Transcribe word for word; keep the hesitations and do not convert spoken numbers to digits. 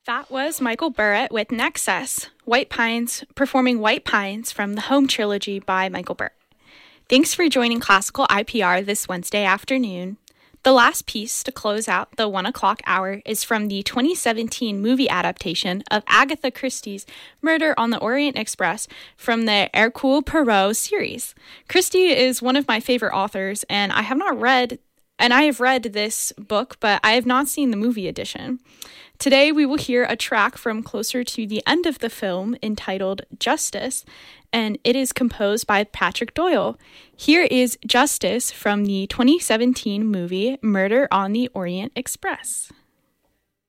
That was Michael Burritt with Nexus, White Pines, performing White Pines from the Home Trilogy by Michael Burritt. Thanks for joining Classical I P R this Wednesday afternoon. The last piece to close out the one o'clock hour is from the twenty seventeen movie adaptation of Agatha Christie's Murder on the Orient Express from the Hercule Poirot series. Christie is one of my favorite authors, and I have not read, and I have read this book, but I have not seen the movie edition. Today, we will hear a track from closer to the end of the film entitled Justice, and it is composed by Patrick Doyle. Here is Justice from the twenty seventeen movie Murder on the Orient Express.